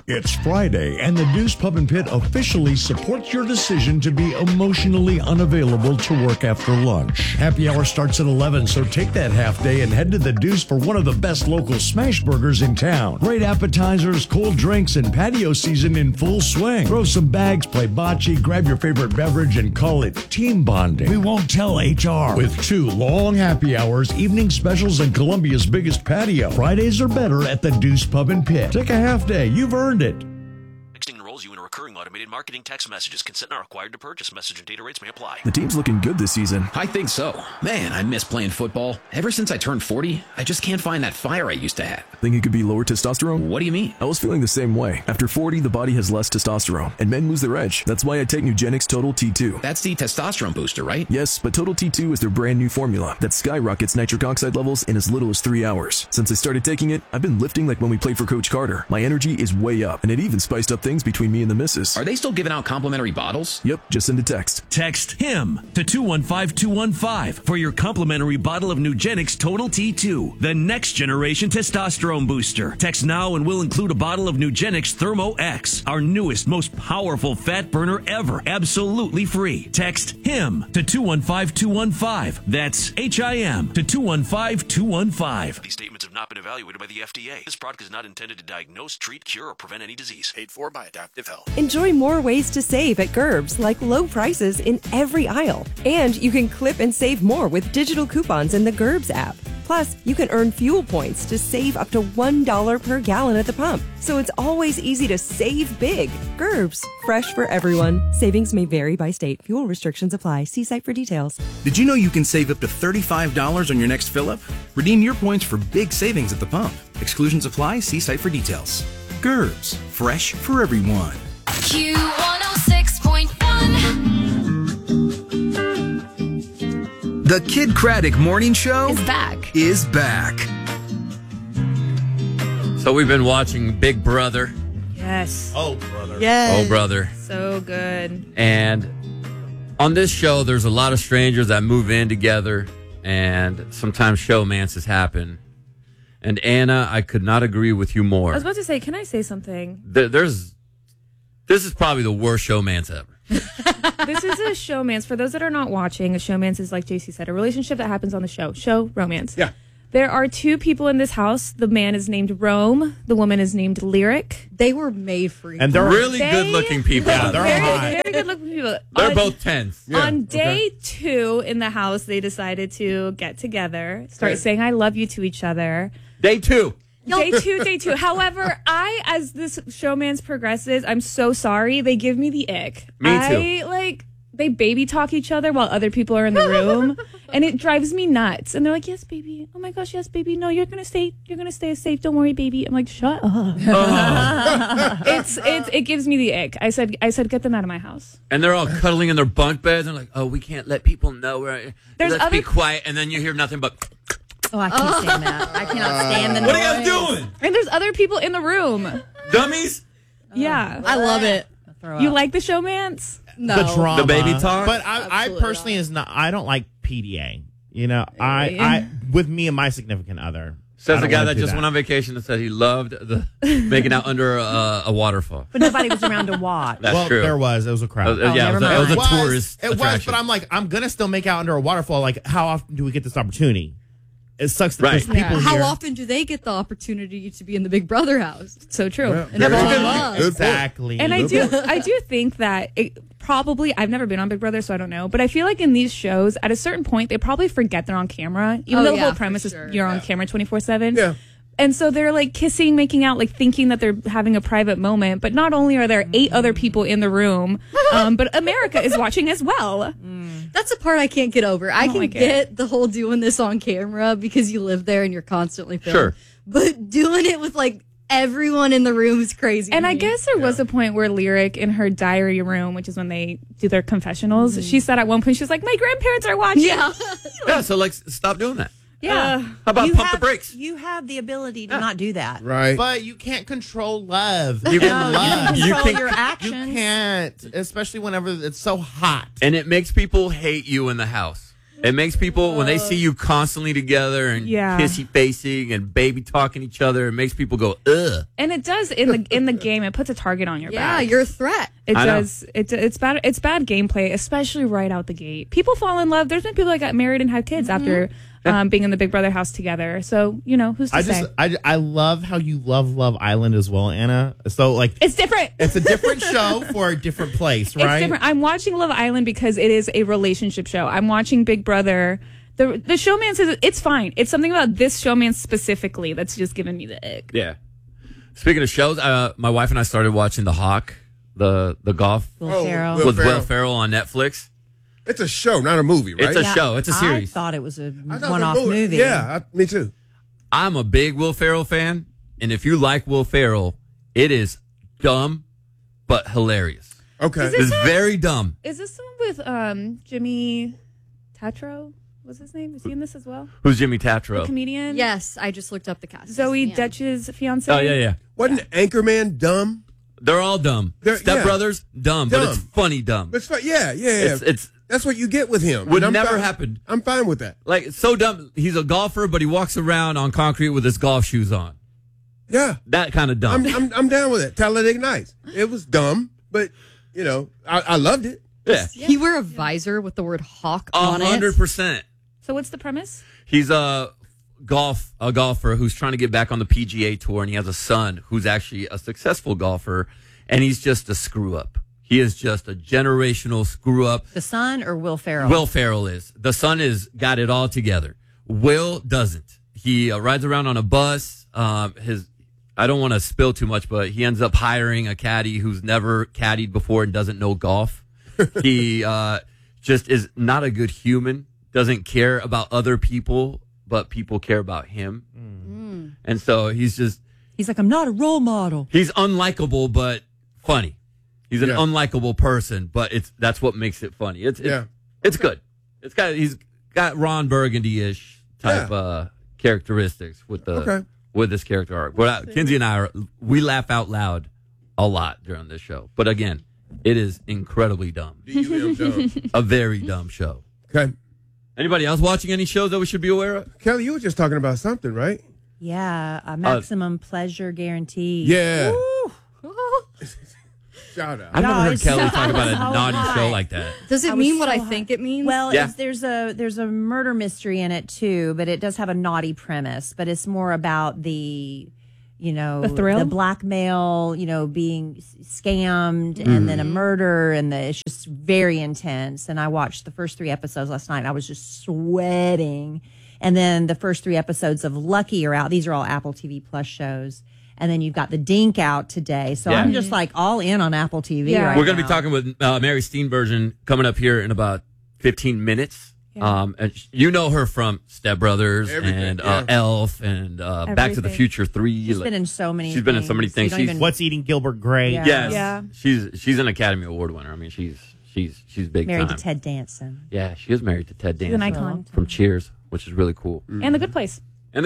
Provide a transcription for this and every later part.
It's Friday, and the Deuce Pub and Pit officially supports your decision to be emotionally unavailable to work after lunch. Happy hour starts at 11, so take that half day and head to the Deuce for one of the best local smash burgers in town. Great appetizers, cold drinks, and patio season in full swing. Throw some bags, play bocce, grab your favorite beverage, and call it team bonding. We won't tell HR. With 2 long happy hours, evening specials, and Columbia's biggest patio. Fridays are better at the Deuce Pub and Pit. Take a half day. You've earned it. Texting enrolls you in a recurring automated marketing text messages. Consent not required to purchase. Message and data rates may apply. The team's looking good this season. I think so. Man, I miss playing football. Ever since I turned 40, I just can't find that fire I used to have. Think it could be lower testosterone? What do you mean? I was feeling the same way. After 40, the body has less testosterone, and men lose their edge. That's why I take Nugenix Total T2. That's the testosterone booster, right? Yes, but Total T2 is their brand new formula that skyrockets nitric oxide levels in as little as 3 hours. Since I started taking it, I've been lifting like when we played for Coach Carter. My energy is way up, and it even spiced up things between me and the missus. Are they still giving out complimentary bottles? Yep, just send a text. Text HIM to 215-215 for your complimentary bottle of Nugenix Total T2, the next generation testosterone booster. Text now and we'll include a bottle of Nugenix Thermo X, our newest, most powerful fat burner ever, absolutely free. Text HIM to 215-215. That's HIM to 215-215. These statements have not been evaluated by the FDA. This product is not intended to diagnose, treat, cure, or prevent any disease. Paid for by Adaptive Health. Enjoy more ways to save at Gerbs, like low prices in every aisle. And you can clip and save more with digital coupons in the Gerbs app. Plus, you can earn fuel points to save up to $1 per gallon at the pump. So it's always easy to save big. Gerbs, fresh for everyone. Savings may vary by state. Fuel restrictions apply. See site for details. Did you know you can save up to $35 on your next fill-up? Redeem your points for big savings at the pump. Exclusions apply. See site for details. Gerbs, fresh for everyone. Q106.1. The Kid Craddock Morning Show is back. So we've been watching Big Brother. Yes. Oh, brother. Yes. Oh, brother. So good. And on this show, there's a lot of strangers that move in together, and sometimes showmances happen. And Anna, I could not agree with you more. I was about to say, can I say something? This is probably the worst showmance ever. This is a showmance. For those that are not watching, a showmance is, like JC said, a relationship that happens on the show. Show romance. Yeah. There are 2 people in this house. The man is named Rome. The woman is named Lyric. They were made for each And other. they're Really good-looking people. Yeah, they're hot. Very good-looking people. They're both 10s. Yeah, on day 2 in the house, they decided to get together, start Okay. saying "I love you" to each other. Day 2. Day two. However, as this showmance progresses, I'm so sorry. They give me the ick. Me too. They baby talk each other while other people are in the room, and it drives me nuts. And they're like, "Yes, baby. Oh my gosh, yes, baby. No, you're gonna stay safe. Don't worry, baby." I'm like, "Shut up." It gives me the ick. I said, get them out of my house. And they're all cuddling in their bunk beds. And like, oh, we can't let people know. Let's be quiet. And then you hear nothing but... Oh, I can't stand that. I cannot stand the noise. What are you guys doing? And there's other people in the room. Dummies? Yeah. I love it. You like the showmance? No. The drama. The baby talk? But I personally I don't like PDA. You know, I with me and my significant other. Says the guy that just went on vacation and said he loved making out under a waterfall. But nobody was around to watch. That's true. There was. It was a crowd. Yeah, it was a tourist It was, attraction. but I'm like, I'm going to still make out under a waterfall. Like, how often do we get this opportunity? It sucks that there's people How here. often do they get the opportunity to be in the Big Brother house? So true. And Exactly. And I do think that I've never been on Big Brother, so I don't know. But I feel like in these shows, at a certain point, they probably forget they're on camera. Even though the whole premise is you're on camera 24/7. Yeah. And so they're like kissing, making out, like thinking that they're having a private moment. But not only are there 8 other people in the room, but America is watching as well. That's the part I can't get over. I can like get the whole doing this on camera because you live there and you're constantly filmed. Sure. But doing it with like everyone in the room is crazy. And I guess there was a point where Lyric in her diary room, which is when they do their confessionals, she said at one point, she's like, my grandparents are watching. Yeah, so like stop doing that. Yeah. How about pump the brakes? You have the ability to not do that. Right. But you can't control love. You can love. control your actions. You can't, especially whenever it's so hot. And it makes people hate you in the house. It makes people, when they see you constantly together and kissy facing and baby talking each other, it makes people go, ugh. And it does in the game. It puts a target on your back. Yeah, you're a threat. It does. It's bad. It's bad gameplay, especially right out the gate. People fall in love. There's been people that got married and had kids after being in the Big Brother house together. So who's to say? I love how you love Love Island as well, Anna. So like it's different. It's a different show for a different place, right? It's different. I'm watching Love Island because it is a relationship show. I'm watching Big Brother. The showman says it's fine. It's something about this showman specifically that's just giving me the ick. Yeah. Speaking of shows, my wife and I started watching The Hawk, the golf with Will Ferrell on Netflix. It's a show, not a movie, right? It's a show. It's a series. I thought it was a one-off movie. Yeah, me too. I'm a big Will Ferrell fan, and if you like Will Ferrell, it is dumb but hilarious. Okay. It's very dumb. Is this the one with Jimmy Tatro? What's his name? Is he in this as well? Who's Jimmy Tatro? The comedian? Yes, I just looked up the cast. Zoe Desch's fiance? Oh, yeah. Wasn't Anchorman dumb? They're all dumb. Step Brothers, dumb, but it's funny dumb. It's fun. Yeah. It's that's what you get with him. Would never happen. I'm fine with that. Like, it's so dumb. He's a golfer, but he walks around on concrete with his golf shoes on. Yeah. That kind of dumb. I'm down with it. Talladega Nights. It was dumb, but, I loved it. Yeah. He wear a visor with the word hawk on it. 100%. So what's the premise? He's a golfer who's trying to get back on the PGA Tour, and he has a son who's actually a successful golfer, and he's just a screw-up. He is just a generational screw-up. The son or Will Ferrell? Will Ferrell is. The son is got it all together. Will doesn't. He rides around on a bus. I don't want to spill too much, but he ends up hiring a caddy who's never caddied before and doesn't know golf. He just is not a good human, doesn't care about other people, but people care about him. And so he's like, I'm not a role model. He's unlikable, but funny. He's an unlikable person, but that's what makes it funny. It's good. He's got Ron Burgundy-ish type characteristics with this character arc. But Kinsey and I we laugh out loud a lot during this show. But again, it is incredibly dumb. A very dumb show. Okay. Anybody else watching any shows that we should be aware of? Kelly, you were just talking about something, right? Yeah, a maximum pleasure guarantee. Yeah. Shout out. I've never heard Kelly talk about a naughty show like that. Does it mean what I think it means? Well, there's a murder mystery in it too, but it does have a naughty premise. But it's more about the thrill, the blackmail, being scammed, and then a murder, and it's just very intense. And I watched the first 3 episodes last night, and I was just sweating. And then the first 3 episodes of Lucky are out. These are all Apple TV Plus shows. And then you've got the Dink out today. So I'm just like all in on Apple TV right now. We're going to be talking with Mary Steenburgen coming up here in about 15 minutes. Yeah. And you know her from Step Brothers and Elf and Back to the Future 3. She's been in so many things. She's What's Eating Gilbert Grape. Yeah. She's an Academy Award winner. I mean, she's big married time. to Ted Danson. Yeah, she is married to Ted Danson. She's an icon. From Cheers, which is really cool. And The Good Place.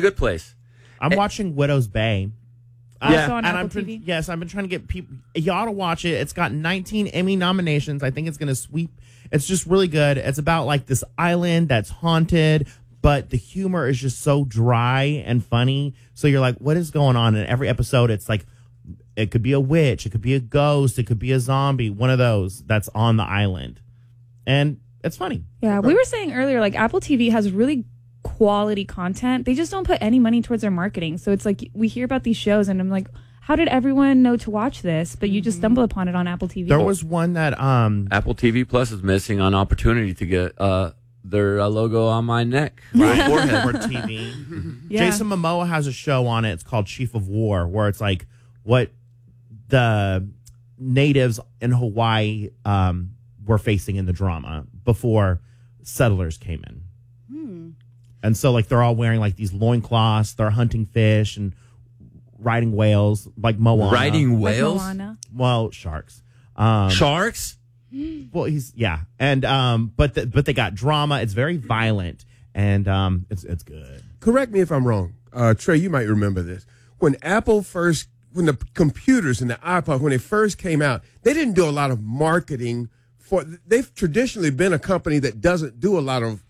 I'm watching Widow's Bay. Also on Apple TV. Yes, I've been trying to get people. Y'all to watch it. It's got 19 Emmy nominations. I think it's going to sweep. It's just really good. It's about like this island that's haunted, but the humor is just so dry and funny. So you're like, what is going on? In every episode, it's like, it could be a witch, it could be a ghost, it could be a zombie, one of those that's on the island. And it's funny. Yeah, we were saying earlier, like Apple TV has really quality content. They just don't put any money towards their marketing. So it's like we hear about these shows and I'm like, how did everyone know to watch this? But you just stumble upon it on Apple TV. There was one that Apple TV Plus is missing an opportunity to get their logo on my neck. Right. Forehead for TV. Jason Momoa has a show on it. It's called Chief of War, where it's like what the natives in Hawaii were facing in the drama before settlers came in. And so, like, they're all wearing, like, these loincloths. They're hunting fish and riding whales, like Moana. Riding whales? Like Moana. Well, sharks. Sharks? Well, and but they got drama. It's very violent, and it's good. Correct me if I'm wrong, Trey. You might remember this when the computers and the iPod when they first came out, they didn't do a lot of marketing for. They've traditionally been a company that doesn't do a lot of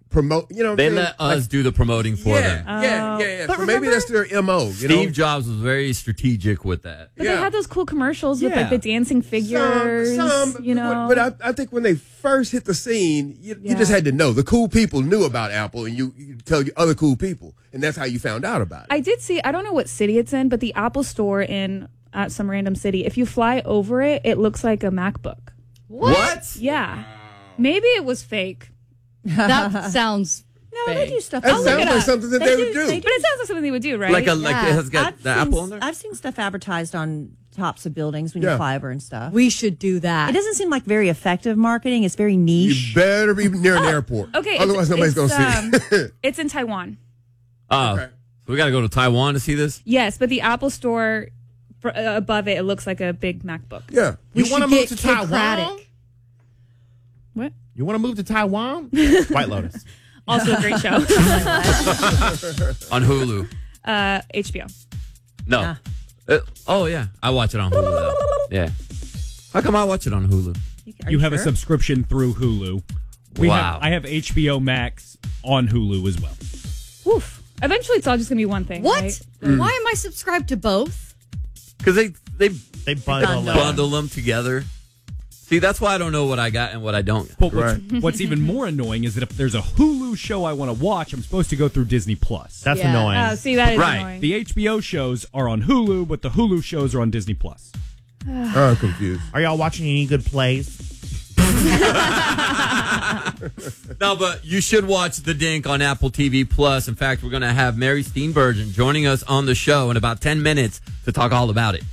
promote. You know, they let us do the promoting for them. Yeah. But So maybe that's their MO. Steve Jobs was very strategic with that. But they had those cool commercials with like the dancing figures. You know, but I think when they first hit the scene, you just had to know. The cool people knew about Apple, and you tell other cool people, and that's how you found out about it. I did see. I don't know what city it's in, but the Apple store in some random city. If you fly over it, it looks like a MacBook. What? Yeah, maybe it was fake. That sounds. No, they do stuff. That sounds like something that they would do. But it sounds like something they would do, right? Like it has got the Apple on there? I've seen stuff advertised on tops of buildings when you fly over and stuff. We should do that. It doesn't seem like very effective marketing. It's very niche. You better be near an airport. Okay, Otherwise, nobody's going to see it. It's in Taiwan. So we got to go to Taiwan to see this? Yes, but the Apple store above it looks like a big MacBook. Yeah. You want to move to Taiwan? What? You want to move to Taiwan? White Lotus. Also a great show. On Hulu. HBO. No. Yeah. I watch it on Hulu, though. Yeah. How come I watch it on Hulu? You have a subscription through Hulu. I have HBO Max on Hulu as well. Oof. Eventually, it's all just going to be one thing. What? Right? Why am I subscribed to both? Because they bundle them together. See, that's why I don't know what I got and what I don't. But what's even more annoying is that if there's a Hulu show I want to watch, I'm supposed to go through Disney Plus. That's annoying. Oh, see, that is annoying. The HBO shows are on Hulu, but the Hulu shows are on Disney Plus. I'm confused. Are y'all watching any good plays? No, but you should watch The Dink on Apple TV Plus. In fact, we're going to have Mary Steenburgen joining us on the show in about 10 minutes to talk all about it.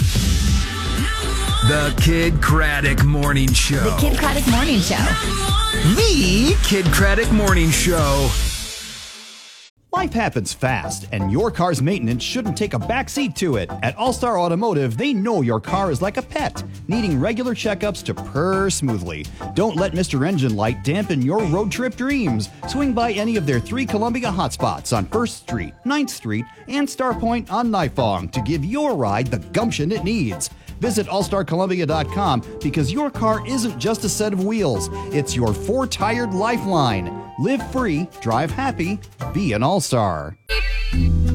The Kid Craddock Morning Show. The Kid Craddock Morning Show. The Kid Craddock Morning Show. Life happens fast, and your car's maintenance shouldn't take a backseat to it. At All-Star Automotive, they know your car is like a pet, needing regular checkups to purr smoothly. Don't let Mr. Engine Light dampen your road trip dreams. Swing by any of their 3 Columbia hotspots on 1st Street, 9th Street, and Starpoint on Nifong to give your ride the gumption it needs. Visit allstarcolumbia.com because your car isn't just a set of wheels. It's your 4-tired lifeline. Live free, drive happy, be an all-star.